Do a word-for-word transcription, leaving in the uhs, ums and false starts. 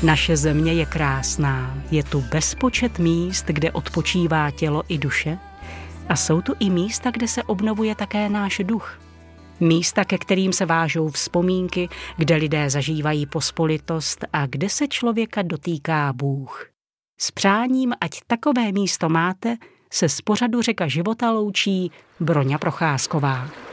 Naše země je krásná, je tu bezpočet míst, kde odpočívá tělo i duše, a jsou tu i místa, kde se obnovuje také náš duch. Místa, ke kterým se vážou vzpomínky, kde lidé zažívají pospolitost a kde se člověka dotýká Bůh. S přáním, ať takové místo máte, se z pořadu Řeka života loučí Broňa Procházková.